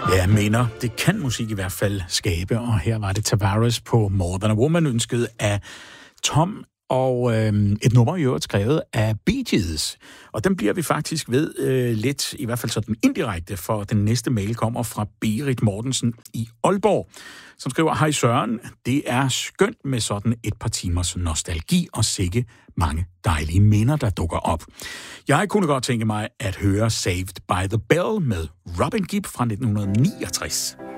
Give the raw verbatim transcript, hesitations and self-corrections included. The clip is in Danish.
Ja, mener, det kan musik i hvert fald skabe, og her var det Tavares på More Than a Woman, ønsket af Tom, og øh, et nummer i øvrigt skrevet af Bee Gees. Og den bliver vi faktisk ved øh, lidt, i hvert fald sådan indirekte, for den næste mail kommer fra Berit Mortensen i Aalborg, som skriver: Hej Søren, det er skønt med sådan et par timers nostalgi og sikke mange dejlige minder, der dukker op. Jeg kunne godt tænke mig at høre Saved by the Bell med Robin Gibb fra nitten niogtres.